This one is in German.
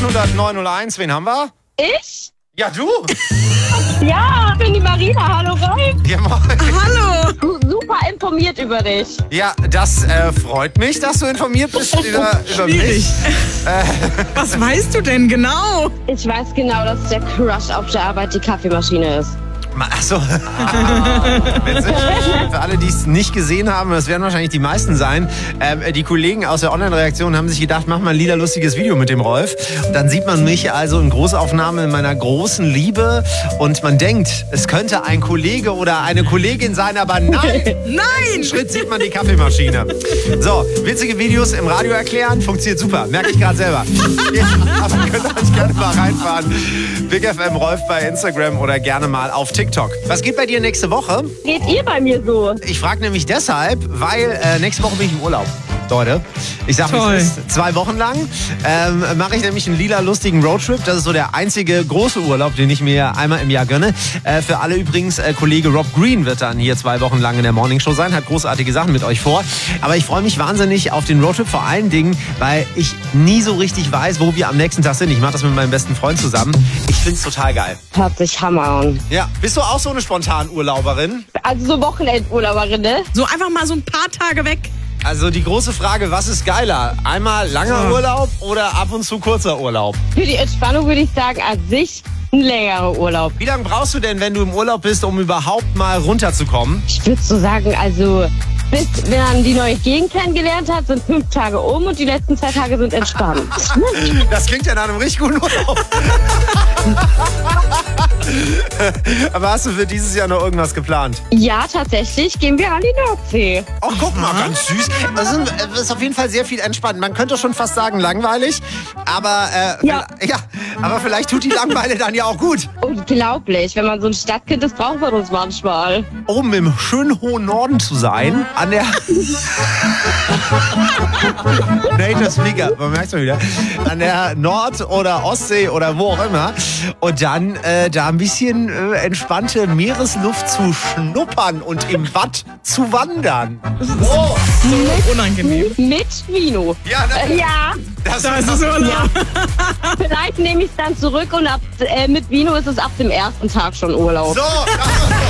08000 wen haben wir? Ich? Ja, du. Ja, ich bin die Marina. Hallo, Rolf. Ja, moin. Hallo! Super informiert über dich. Ja, das freut mich, dass du informiert bist über Schwierig. mich. Was weißt du denn genau? Ich weiß genau, dass der Crush auf der Arbeit die Kaffeemaschine ist. Achso. Witzig. Für alle, die es nicht gesehen haben, das werden wahrscheinlich die meisten sein, die Kollegen aus der Online-Reaktion haben sich gedacht, mach mal ein liederlustiges Video mit dem Rolf. Und dann sieht man mich also in Großaufnahme in meiner großen Liebe und man denkt, es könnte ein Kollege oder eine Kollegin sein, aber nein! Nein! Schritt sieht man die Kaffeemaschine. So, witzige Videos im Radio erklären, funktioniert super. Merke ich gerade selber. Ja, aber ihr könnt euch gerne mal reinfahren. Big FM Rolf bei Instagram oder gerne mal auf TikTok. Was geht bei dir nächste Woche? Geht ihr bei mir so? Ich frage nämlich deshalb, weil nächste Woche bin ich im Urlaub. Leute, ich sag Toll. es ist 2 Wochen lang mache ich nämlich einen lila lustigen Roadtrip. Das ist so der einzige große Urlaub, den ich mir einmal im Jahr gönne. Für alle übrigens, Kollege Rob Green wird dann hier 2 Wochen lang in der Morningshow sein, hat großartige Sachen mit euch vor. Aber ich freue mich wahnsinnig auf den Roadtrip, vor allen Dingen, weil ich nie so richtig weiß, wo wir am nächsten Tag sind. Ich mache das mit meinem besten Freund zusammen. Ich find's total geil. Hört sich Hammer an. Ja, bist du auch so eine Spontanurlauberin? Also so Wochenendurlauberin, ne? So einfach mal so ein paar Tage weg. Also die große Frage, was ist geiler? Einmal langer Urlaub oder ab und zu kurzer Urlaub? Für die Entspannung würde ich sagen, an sich ein längerer Urlaub. Wie lange brauchst du denn, wenn du im Urlaub bist, um überhaupt mal runterzukommen? Ich würde so sagen, also bis wenn man die neue Gegend kennengelernt hat, sind 5 Tage und die letzten 2 Tage sind entspannt. Das klingt ja nach einem richtig guten Urlaub. Aber hast du für dieses Jahr noch irgendwas geplant? Ja, tatsächlich gehen wir an die Nordsee. Ach, guck mal, ganz süß. Das ist auf jeden Fall sehr viel entspannt. Man könnte schon fast sagen langweilig, aber, Ja. aber vielleicht tut die Langeweile dann ja auch gut. Unglaublich, wenn man so ein Stadtkind ist, braucht man uns manchmal. Oben im schönen hohen Norden zu sein, an der Native Speaker, man merkt schon wieder, an der Nord- oder Ostsee oder wo auch immer und dann da ein bisschen entspannte Meeresluft zu schnuppern und im Watt zu wandern. Oh. So unangenehm. Mit Vino. Ja, ne? Ja, Das Da ist es Urlaub. vielleicht nehme ich es dann zurück und mit Vino ist es ab dem ersten Tag schon Urlaub. So,